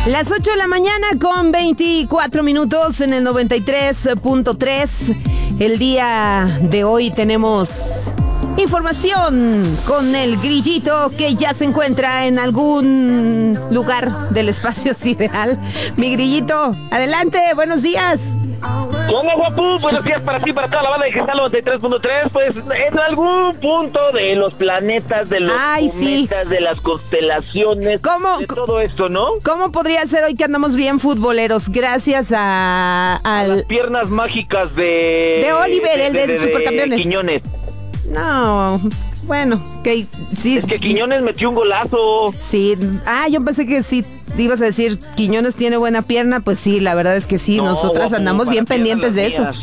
Las 8 de la mañana con 24 minutos en el 93.3. El día de hoy tenemos información con el grillito que ya se encuentra en algún lugar del espacio sideral. Mi grillito, adelante, buenos días. ¿Qué onda, guapu? Buenos días para ti, para toda la banda de Gestal 93.3. Pues en algún punto de los planetas, de los cometas, de las constelaciones, de todo esto, ¿no? ¿Cómo podría ser hoy que andamos bien futboleros? Gracias a las piernas mágicas de Oliver, el de Supercampeones. Quiñones. No, bueno, que sí. Es que Quiñones metió un golazo. Sí, yo pensé que sí ibas a decir Quiñones tiene buena pierna. Pues sí, la verdad es que sí, no, nosotras guapo, andamos bien pendientes de eso.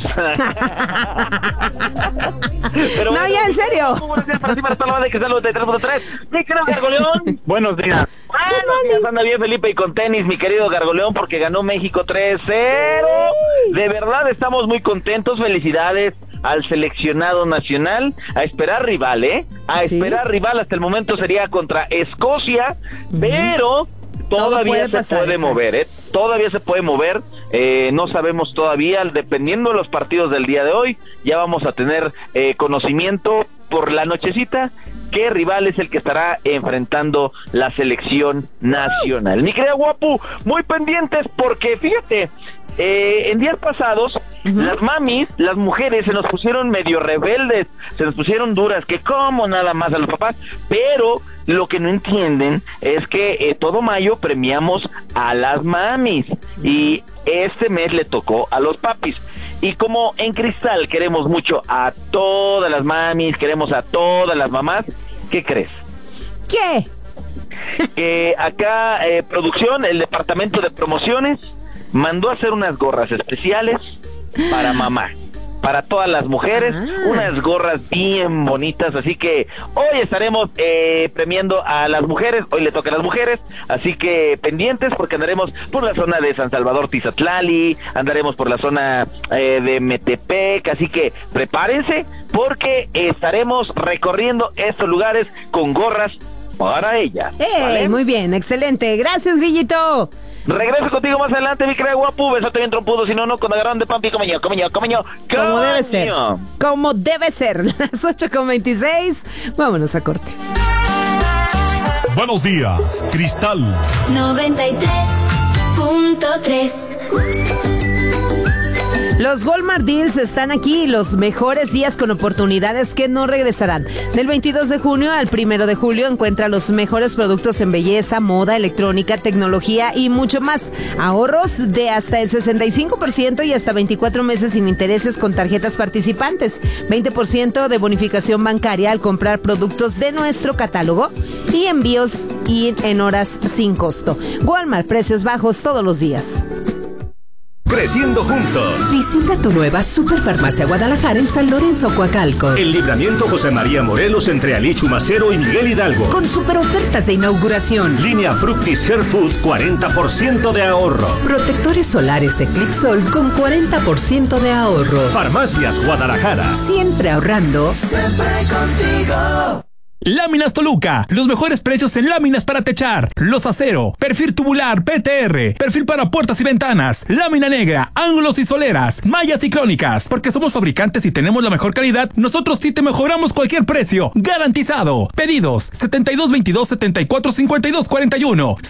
Pero no, ya en serio. Buenos días para ti, para toda la banda de Gestal 93.3. Mi querido Gargoleón. Buenos días. Buenos días, anda bien Felipe y con tenis, mi querido Gargoleón, porque ganó México 3-0. De verdad estamos muy contentos, felicidades al seleccionado nacional. A esperar rival, esperar rival. Hasta el momento sería contra Escocia, pero todavía se puede mover, todavía se puede mover. No sabemos todavía, dependiendo de los partidos del día de hoy, ya vamos a tener conocimiento por la nochecita qué rival es el que estará enfrentando la selección nacional. Mi querida guapu, muy pendientes porque fíjate, en días pasados, las mamis, las mujeres se nos pusieron medio rebeldes, se nos pusieron duras, que como nada más a los papás, pero lo que no entienden es que todo mayo premiamos a las mamis y este mes le tocó a los papis. Y como en Cristal queremos mucho a todas las mamis, queremos a todas las mamás, ¿qué crees? ¿Qué? Que acá producción, el departamento de promociones mandó a hacer unas gorras especiales para mamá, para todas las mujeres, unas gorras bien bonitas, así que hoy estaremos premiando a las mujeres, hoy le toca a las mujeres, así que pendientes porque andaremos por la zona de San Salvador Tizatlali, andaremos por la zona de Metepec, así que prepárense porque estaremos recorriendo estos lugares con gorras para ella. ¿Vale? Muy bien, excelente, gracias Grillito. Regreso contigo más adelante, mi querida guapu. Besote bien trompudo, si no, con agarrón de pampi, como yo. Como debe ser. Como debe ser. Las 8:26. Vámonos a corte. Buenos días, Cristal 93.3. Los Walmart Deals están aquí, los mejores días con oportunidades que no regresarán. Del 22 de junio al 1 de julio encuentra los mejores productos en belleza, moda, electrónica, tecnología y mucho más. Ahorros de hasta el 65% y hasta 24 meses sin intereses con tarjetas participantes. 20% de bonificación bancaria al comprar productos de nuestro catálogo y envíos y en horas sin costo. Walmart, precios bajos todos los días. Creciendo juntos. Visita tu nueva Superfarmacia Guadalajara en San Lorenzo, Coacalco. El Libramiento José María Morelos entre Ali Chumacero y Miguel Hidalgo. Con super ofertas de inauguración. Línea Fructis Hair Food, 40% de ahorro. Protectores solares Eclipsol con 40% de ahorro. Farmacias Guadalajara. Siempre ahorrando. Siempre contigo. Láminas Toluca, los mejores precios en láminas para techar, los acero, perfil tubular, PTR, perfil para puertas y ventanas, lámina negra, ángulos y soleras, mallas y crónicas, porque somos fabricantes y tenemos la mejor calidad, nosotros sí te mejoramos cualquier precio, garantizado. Pedidos 7222 74 52 41.